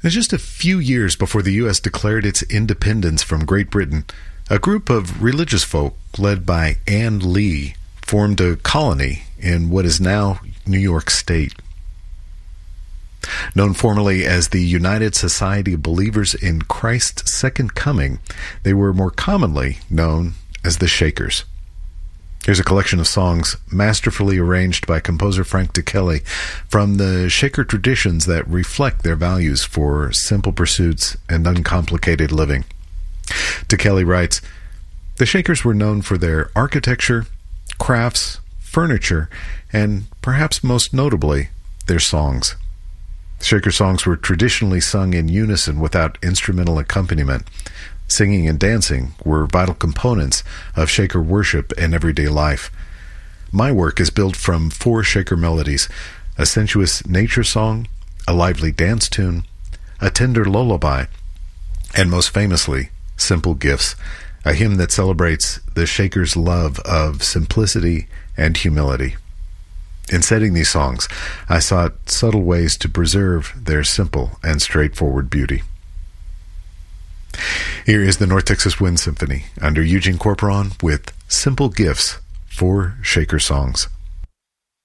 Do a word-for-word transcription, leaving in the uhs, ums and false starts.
And just a few years before the U S declared its independence from Great Britain, a group of religious folk led by Ann Lee formed a colony in what is now New York State. Known formerly as the United Society of Believers in Christ's Second Coming, they were more commonly known as the Shakers. Here's a collection of songs masterfully arranged by composer Frank DeKelly from the Shaker traditions that reflect their values for simple pursuits and uncomplicated living. DeKelly writes, "The Shakers were known for their architecture, crafts, furniture, and perhaps most notably, their songs. Shaker songs were traditionally sung in unison without instrumental accompaniment. Singing and dancing were vital components of Shaker worship and everyday life. My work is built from four Shaker melodies: a sensuous nature song, a lively dance tune, a tender lullaby, and most famously, Simple Gifts, a hymn that celebrates the Shakers' love of simplicity and humility. In setting these songs, I sought subtle ways to preserve their simple and straightforward beauty." Here is the North Texas Wind Symphony under Eugene Corporon with Simple Gifts, four Shaker songs.